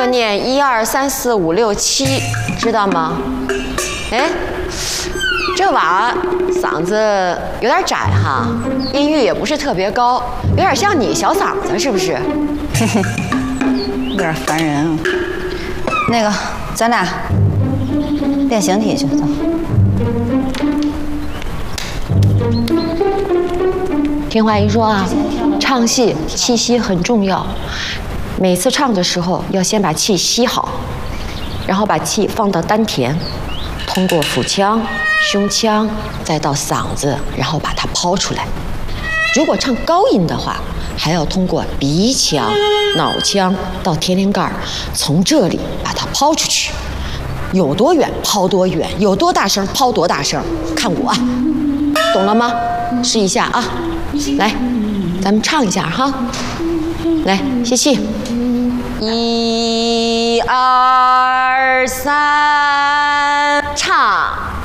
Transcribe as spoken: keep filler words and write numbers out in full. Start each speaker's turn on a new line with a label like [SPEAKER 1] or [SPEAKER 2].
[SPEAKER 1] 个念一二三四五六七，知道吗？哎，这娃嗓子有点窄哈，音域也不是特别高，有点像你小嗓子，是不是？
[SPEAKER 2] 嘿嘿，有点烦人啊。那个，咱俩练形体去，走。
[SPEAKER 1] 听话一说啊，唱戏气息很重要，每次唱的时候要先把气吸好，然后把气放到丹田，通过腹腔、胸腔，再到嗓子，然后把它抛出来。如果唱高音的话，还要通过鼻腔、脑腔到天灵盖，从这里把它抛出去。有多远抛多远，有多大声抛多大声，看我啊，懂了吗？试一下啊，来，咱们唱一下哈，来吸气，一二三，唱。